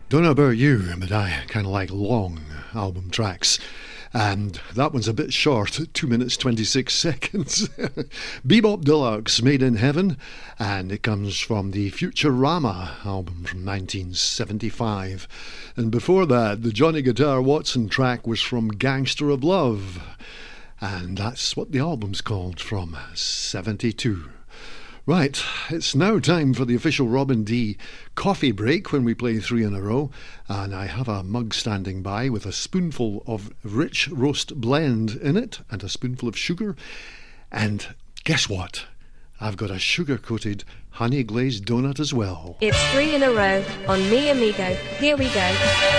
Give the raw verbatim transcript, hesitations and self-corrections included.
Don't know about you, but I kind of like long album tracks. And that one's a bit short, two minutes twenty-six seconds. Bebop Deluxe, Made in Heaven, and it comes from the Futurama album from nineteen seventy-five. And before that, the Johnny Guitar Watson track was from Gangster of Love, and that's what the album's called, from seventy-two. Right, it's now time for the official Robin D coffee break when we play three in a row, and I have a mug standing by with a spoonful of rich roast blend in it and a spoonful of sugar, and guess what? I've got a sugar-coated honey glazed donut as well. It's three in a row on Mi Amigo. Here we go.